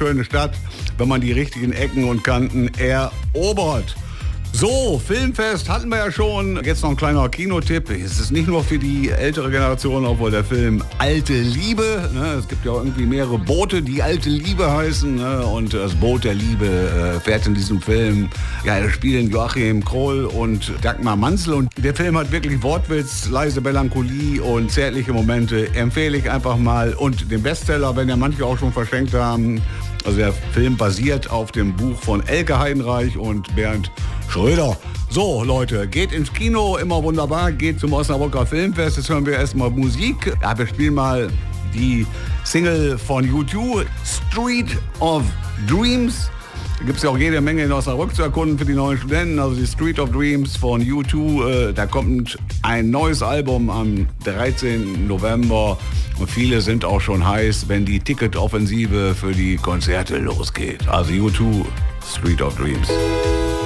wunderschöne Stadt, wenn man die richtigen Ecken und Kanten erobert. So, Filmfest hatten wir ja schon. Jetzt noch ein kleiner Kinotipp. Es ist nicht nur für die ältere Generation, obwohl der Film Alte Liebe, ne, es gibt ja irgendwie mehrere Boote, die Alte Liebe heißen, ne, und das Boot der Liebe fährt in diesem Film. Ja, da spielen Joachim Kroll und Dagmar Manzel und der Film hat wirklich Wortwitz, leise Melancholie und zärtliche Momente. Empfehle ich einfach mal. Und den Bestseller, wenn ja manche auch schon verschenkt haben. Also der Film basiert auf dem Buch von Elke Heidenreich und Bernd Schröder. So, Leute, geht ins Kino, immer wunderbar, geht zum Osnabrücker Filmfest. Jetzt hören wir erstmal Musik. Ja, wir spielen mal die Single von U2, Street of Dreams. Da gibt es ja auch jede Menge in Osnabrück zu erkunden für die neuen Studenten. Also die Street of Dreams von U2, da kommt ein neues Album am 13. November. Und viele sind auch schon heiß, wenn die Ticketoffensive für die Konzerte losgeht. Also U2, Street of Dreams.